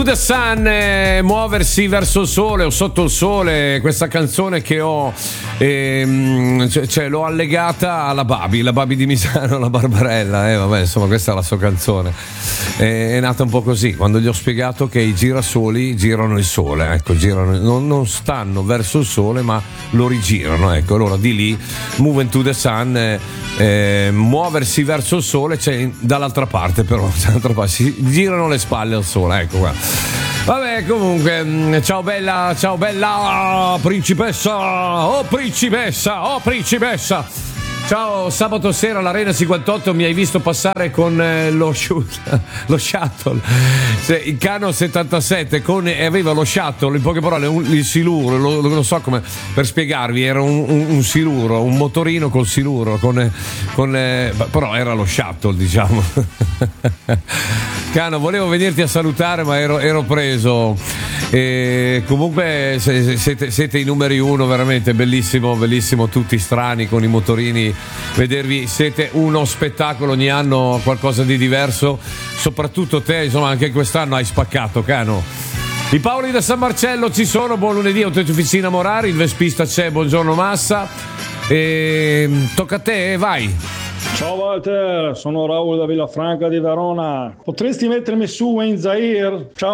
The Sun, muoversi verso il sole o sotto il sole, questa canzone che ho l'ho allegata alla Babi, la Babi di Misano, la Barbarella, vabbè, insomma, questa è la sua canzone. È nata un po' così, quando gli ho spiegato che i girasoli girano il sole, ecco, non stanno verso il sole ma lo rigirano, ecco. Allora di lì Moving to the Sun, muoversi verso il sole, dall'altra parte però, si girano le spalle al sole, ecco qua. Vabbè, comunque, ciao bella, principessa, oh principessa. Ciao, sabato sera all'Arena 58 mi hai visto passare con lo shuttle, il Cano 77 aveva lo shuttle, in poche parole il siluro, non so come per spiegarvi, era un siluro, un motorino col siluro, però era lo shuttle, diciamo. Cano, volevo venirti a salutare ma ero preso. E comunque siete i numeri uno, veramente bellissimo, tutti strani con i motorini, vedervi, siete uno spettacolo, ogni anno qualcosa di diverso, soprattutto te, insomma, anche quest'anno hai spaccato, Cano. I Paoli da San Marcello ci sono, buon lunedì, Autofficina Morari, il Vespista c'è, buongiorno Massa, e tocca a te, vai. Ciao Walter, sono Raul da Villafranca di Verona. Potresti mettermi su Wayne Zaire? Ciao.